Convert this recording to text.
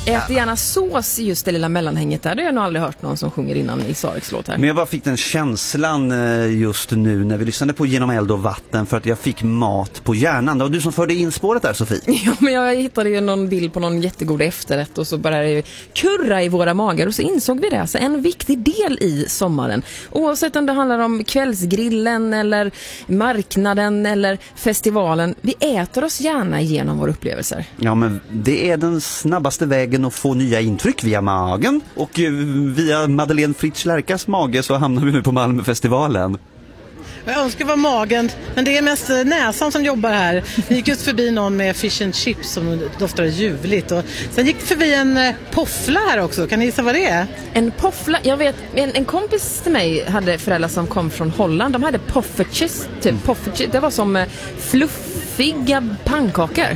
Ät gärna sås i just det lilla mellanhänget där. Det har jag nog aldrig hört någon som sjunger innan i Sareks låt här. Men jag bara fick den känslan just nu när vi lyssnade på Genom eld och vatten, för att jag fick mat på hjärnan. Det var du som förde in spåret där, Sofie. Ja, men jag hittade ju någon bild på någon jättegod efterrätt och så började det kurra i våra magar och så insåg vi det. Alltså en viktig del i sommaren. Oavsett om det handlar om kvällsgrillen eller marknaden eller festivalen. Vi äter oss gärna igenom våra upplevelser. Ja, men det är den snabbaste vägen att få nya intryck via magen. Och via Madeleine Fritz Lärkas mage så hamnar vi nu på Malmöfestivalen. Jag önskar vara magen, men det är mest näsan som jobbar här. Vi gick just förbi någon med fish and chips som doftar ljuvligt. Och sen gick det förbi en poffla här också. Kan ni gissa vad det är? En poffla? Jag vet, en kompis till mig hade föräldrar som kom från Holland. De hade poffertjes, typ poffertjes. Det var som fluffiga pannkakor.